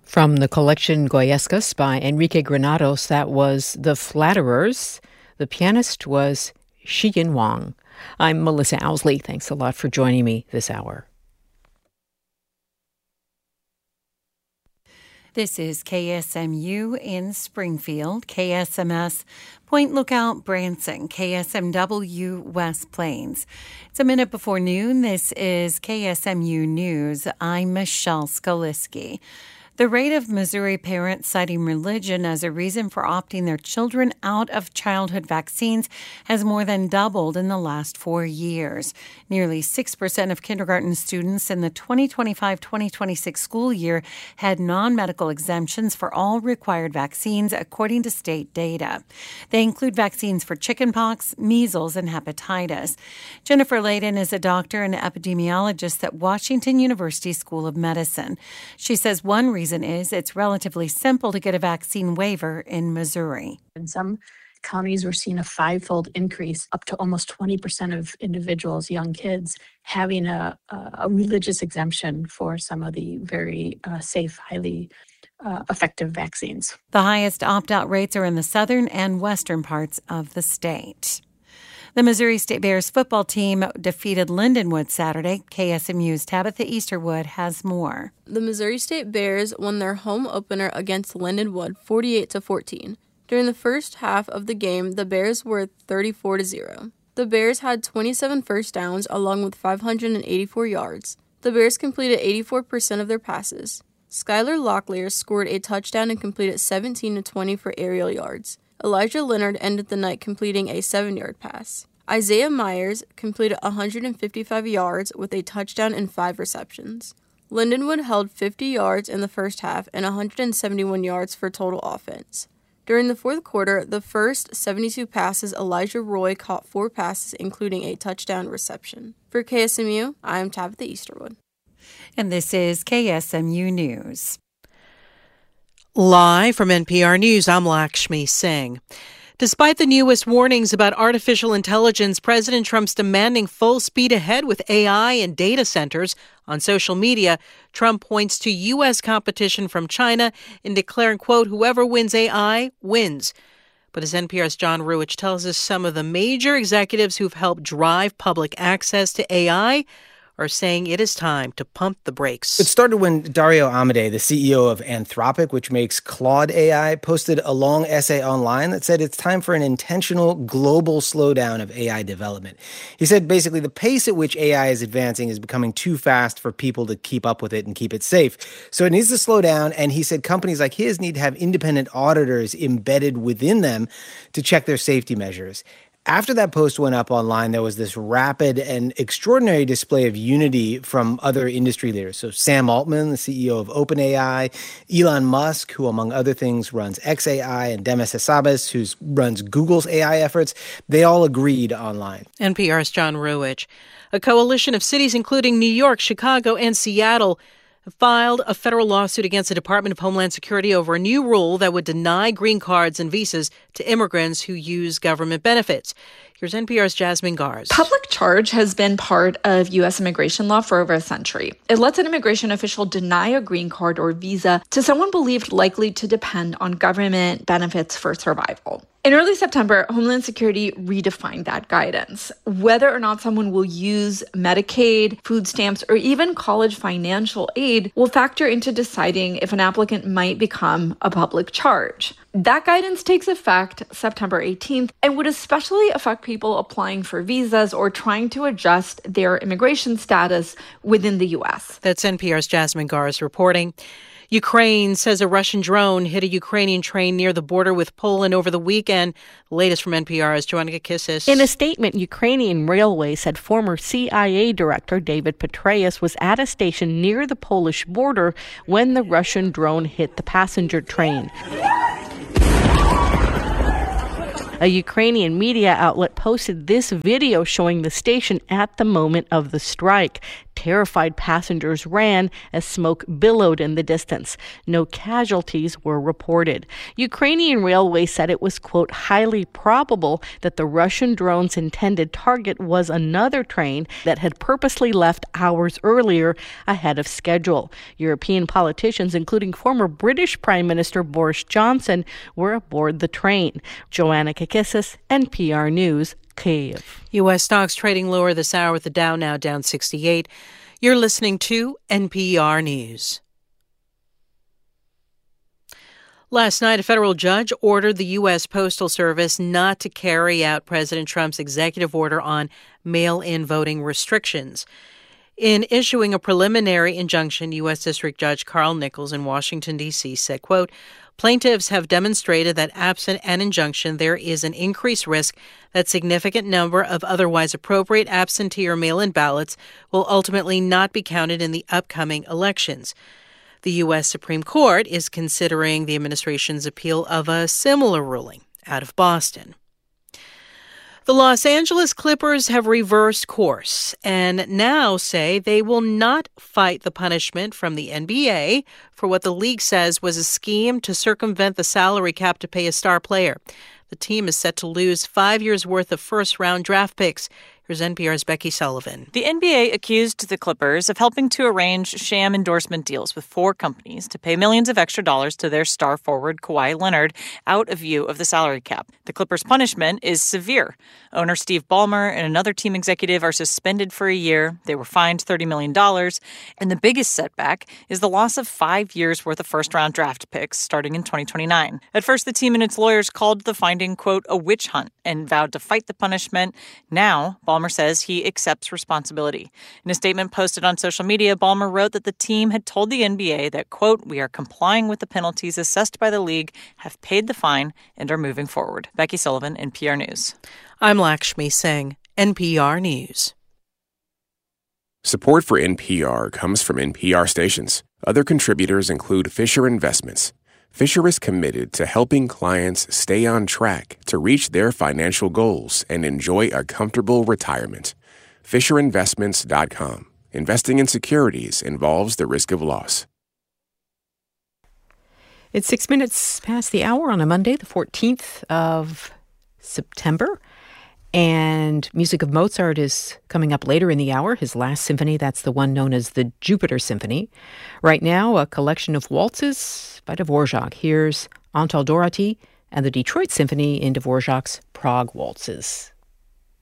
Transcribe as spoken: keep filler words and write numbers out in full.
From the collection Goyescas by Enrique Granados, that was The Flatterers. The pianist was Shiyin Wang. I'm Melissa Owsley. Thanks a lot for joining me this hour. This is K S M U in Springfield, K S M S Point Lookout Branson, K S M W West Plains. It's a minute before noon. This is K S M U News. I'm Michelle Skaliski. The rate of Missouri parents citing religion as a reason for opting their children out of childhood vaccines has more than doubled in the last four years. Nearly six percent of kindergarten students in the twenty twenty-five twenty twenty-six school year had non-medical exemptions for all required vaccines, according to state data. They include vaccines for chickenpox, measles, and hepatitis. Jennifer Layden is a doctor and epidemiologist at Washington University School of Medicine. She says one reason reason is it's relatively simple to get a vaccine waiver in Missouri. In some counties, we're seeing a five-fold increase, up to almost twenty percent of individuals, young kids, having a, a religious exemption for some of the very uh, safe, highly uh, effective vaccines. The highest opt-out rates are in the southern and western parts of the state. The Missouri State Bears football team defeated Lindenwood Saturday. K S M U's Tabitha Easterwood has more. The Missouri State Bears won their home opener against Lindenwood forty-eight to fourteen. During the first half of the game, the Bears were thirty-four to zero. The Bears had twenty-seven first downs along with five hundred eighty-four yards. The Bears completed eighty-four percent of their passes. Skylar Locklear scored a touchdown and completed seventeen to twenty for aerial yards. Elijah Leonard ended the night completing a seven-yard pass. Isaiah Myers completed one hundred fifty-five yards with a touchdown and five receptions. Lindenwood held fifty yards in the first half and one hundred seventy-one yards for total offense. During the fourth quarter, the first seventy-two passes, Elijah Roy caught four passes, including a touchdown reception. For K S M U, I am Tabitha Easterwood. And this is K S M U News. Live from N P R News, I'm Lakshmi Singh. Despite the newest warnings about artificial intelligence, President Trump's demanding full speed ahead with A I and data centers on social media. Trump points to U S competition from China in declaring, quote, whoever wins A I wins. But as N P R's John Ruwitch tells us, some of the major executives who've helped drive public access to A I are saying it is time to pump the brakes. It started when Dario Amodei, the C E O of Anthropic, which makes Claude A I, posted a long essay online that said it's time for an intentional global slowdown of A I development. He said basically the pace at which A I is advancing is becoming too fast for people to keep up with it and keep it safe. So it needs to slow down, and he said companies like his need to have independent auditors embedded within them to check their safety measures. After that post went up online, there was this rapid and extraordinary display of unity from other industry leaders. So Sam Altman, the C E O of OpenAI, Elon Musk, who among other things runs xAI, and Demis Hassabis, who runs Google's A I efforts, they all agreed online. N P R's John Ruwitch. A coalition of cities, including New York, Chicago, and Seattle, filed a federal lawsuit against the Department of Homeland Security over a new rule that would deny green cards and visas to immigrants who use government benefits. Here's N P R's Jasmine Gars. Public charge has been part of U S immigration law for over a century. It lets an immigration official deny a green card or visa to someone believed likely to depend on government benefits for survival. In early September, Homeland Security redefined that guidance. Whether or not someone will use Medicaid, food stamps, or even college financial aid will factor into deciding if an applicant might become a public charge. That guidance takes effect September eighteenth and would especially affect people applying for visas or trying to adjust their immigration status within the U S. That's N P R's Jasmine Gars reporting. Ukraine says a Russian drone hit a Ukrainian train near the border with Poland over the weekend. The latest from N P R's Joanna Kissis. In a statement, Ukrainian Railways said former C I A Director David Petraeus was at a station near the Polish border when the Russian drone hit the passenger train. A Ukrainian media outlet posted this video showing the station at the moment of the strike. Terrified passengers ran as smoke billowed in the distance. No casualties were reported. Ukrainian Railways said it was, quote, highly probable that the Russian drone's intended target was another train that had purposely left hours earlier ahead of schedule. European politicians, including former British Prime Minister Boris Johnson, were aboard the train. Joanna Kakissis, N P R News, Kyiv. U S stocks trading lower this hour with the Dow now down sixty-eight. You're listening to N P R News. Last night, a federal judge ordered the U S Postal Service not to carry out President Trump's executive order on mail-in voting restrictions. In issuing a preliminary injunction, U S District Judge Carl Nichols in Washington, D C said, quote, plaintiffs have demonstrated that absent an injunction, there is an increased risk that significant number of otherwise appropriate absentee or mail-in ballots will ultimately not be counted in the upcoming elections. The U S Supreme Court is considering the administration's appeal of a similar ruling out of Boston. The Los Angeles Clippers have reversed course and now say they will not fight the punishment from the N B A for what the league says was a scheme to circumvent the salary cap to pay a star player. The team is set to lose five years' worth of first-round draft picks. Here's N P R's Becky Sullivan. The N B A accused the Clippers of helping to arrange sham endorsement deals with four companies to pay millions of extra dollars to their star forward Kawhi Leonard out of view of the salary cap. The Clippers' punishment is severe. Owner Steve Ballmer and another team executive are suspended for a year. They were fined thirty million dollars. And the biggest setback is the loss of five years' worth of first-round draft picks starting in twenty twenty-nine. At first, the team and its lawyers called the finding, quote, a witch hunt and vowed to fight the punishment. Now, Ballmer says he accepts responsibility. In a statement posted on social media, Ballmer wrote that the team had told the N B A that, quote, we are complying with the penalties assessed by the league, have paid the fine, and are moving forward. Becky Sullivan, N P R News. I'm Lakshmi Singh, N P R News. Support for N P R comes from N P R stations. Other contributors include Fisher Investments. Fisher is committed to helping clients stay on track to reach their financial goals and enjoy a comfortable retirement. Fisher Investments dot com. Investing in securities involves the risk of loss. It's six minutes past the hour on a Monday, the fourteenth of September. And music of Mozart is coming up later in the hour. His last symphony, that's the one known as the Jupiter Symphony. Right now, a collection of waltzes by Dvorak. Here's Antal Dorati and the Detroit Symphony in Dvorak's Prague Waltzes.